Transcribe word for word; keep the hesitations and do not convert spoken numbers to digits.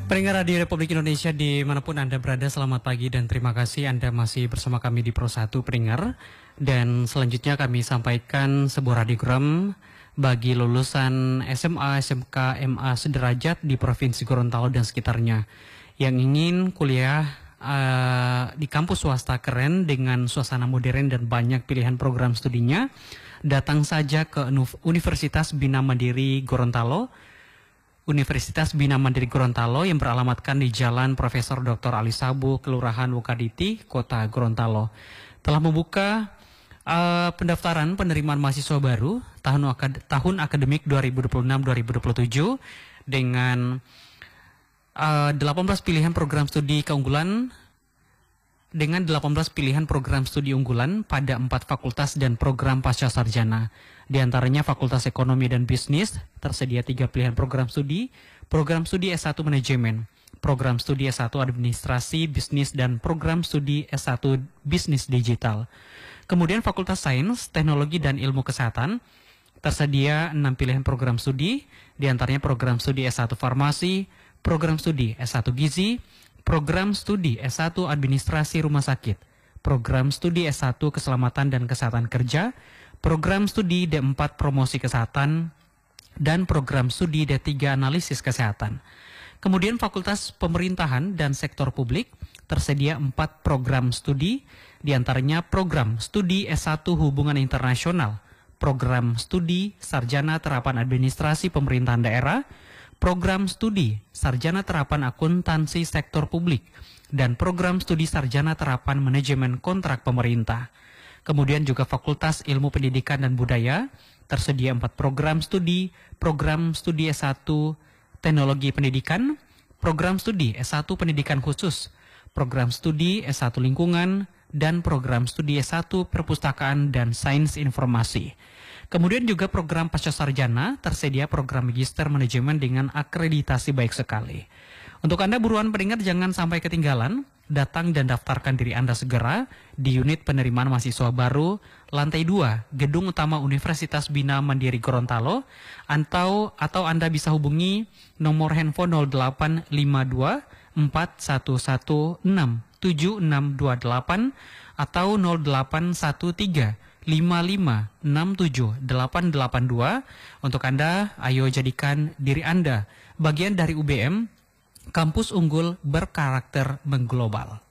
Pendengar Radio Republik Indonesia dimanapun Anda berada, selamat pagi dan terima kasih Anda masih bersama kami di Pro satu pendengar. Dan selanjutnya kami sampaikan sebuah radiogram bagi lulusan S M A, S M K, M A sederajat di Provinsi Gorontalo dan sekitarnya yang ingin kuliah uh, di kampus swasta keren dengan suasana modern dan banyak pilihan program studinya. Datang saja ke Universitas Bina Mandiri Gorontalo. Universitas Bina Mandiri Gorontalo yang beralamatkan di Jalan Profesor Doktor Ali Sabu, Kelurahan Wukaditi, Kota Gorontalo, telah membuka uh, pendaftaran penerimaan mahasiswa baru tahun, akad tahun akademik dua ribu dua puluh enam dua ribu dua puluh tujuh dengan uh, delapan belas pilihan program studi keunggulan dengan delapan belas pilihan program studi unggulan pada empat fakultas dan program pasca sarjana. Di antaranya Fakultas Ekonomi dan Bisnis, tersedia tiga pilihan program studi, program studi S satu Manajemen, program studi S satu Administrasi, Bisnis, dan program studi S satu Bisnis Digital. Kemudian Fakultas Sains, Teknologi, dan Ilmu Kesehatan, tersedia enam pilihan program studi, di antaranya program studi S satu Farmasi, program studi S satu Gizi, program studi S satu Administrasi Rumah Sakit, program studi S satu Keselamatan dan Kesehatan Kerja, program studi D empat Promosi Kesehatan, dan program studi D tiga Analisis Kesehatan. Kemudian Fakultas Pemerintahan dan Sektor Publik, tersedia empat program studi, diantaranya program studi S satu Hubungan Internasional, program studi Sarjana Terapan Administrasi Pemerintahan Daerah, program studi Sarjana Terapan Akuntansi Sektor Publik, dan program studi Sarjana Terapan Manajemen Kontrak Pemerintah. Kemudian juga Fakultas Ilmu Pendidikan dan Budaya, tersedia empat program studi, program studi S satu Teknologi Pendidikan, program studi S satu Pendidikan Khusus, program studi S satu Lingkungan, dan program studi S satu Perpustakaan dan Sains Informasi. Kemudian juga program pasca sarjana, tersedia program Magister Manajemen dengan akreditasi baik sekali. Untuk Anda buruan pendengar jangan sampai ketinggalan, datang dan daftarkan diri Anda segera di unit penerimaan mahasiswa baru lantai dua Gedung Utama Universitas Bina Mandiri Gorontalo, atau atau Anda bisa hubungi nomor handphone nol delapan lima dua empat satu satu enam tujuh enam dua delapan atau nol delapan satu tiga lima lima enam tujuh delapan delapan dua. Untuk Anda, ayo jadikan diri Anda bagian dari U B M, kampus unggul berkarakter mengglobal.